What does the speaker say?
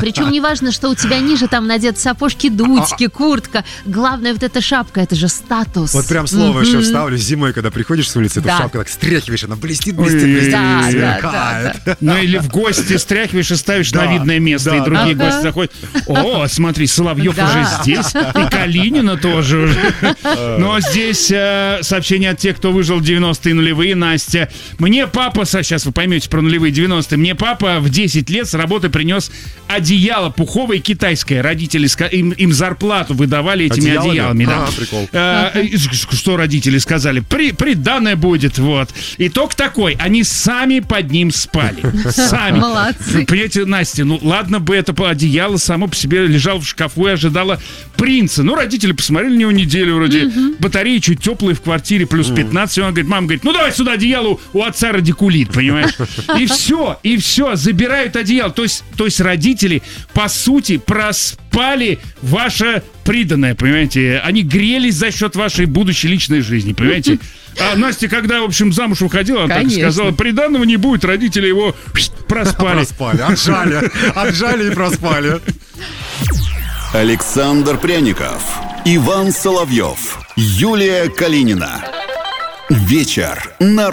Причем неважно, что у тебя ниже там надеты сапожки, дудьки, куртка. Главное, вот эта шапка, это же статус. Вот прям слово еще вставлю. Зимой, когда приходишь с улицы, эту шапку так стряхиваешь, она блестит, сверкает. Ну или в гости стряхиваешь и ставишь на видное место, и другие гости заходят. О, смотри, Соловьев уже здесь, и Калинина тоже уже. Но здесь сообщение от тех, кто выжил в 90-е нулевые. Настя. Мне папа, сейчас вы поймете про нулевые 90-е, мне папа в 10 лет с работы принес одеяло пуховое китайское. Родители им зарплату выдавали этими одеялами. Да. Прикол. Что родители сказали? Приданное будет, вот. Итог такой, они сами под ним спали. Сами. Молодцы. Понимаете, Настя, ну ладно бы это одеяло само по себе лежало в шкафу и ожидало принца. Ну, родители посмотрели на него неделю вроде. Батареи чуть теплые в квартире, плюс 15. И он говорит, мама говорит, ну давай сюда одеяло, у отца радикулит, понимаешь? И все, забирают одеяло. То есть родители, по сути, проспали ваше приданное, понимаете? Они грелись за счет вашей будущей личной жизни, понимаете? А Настя, когда, в общем, замуж выходила, она так сказала, приданного не будет, родители его проспали. Отжали и проспали. Александр Пряников, Иван Соловьев, Юлия Калинина. Вечер на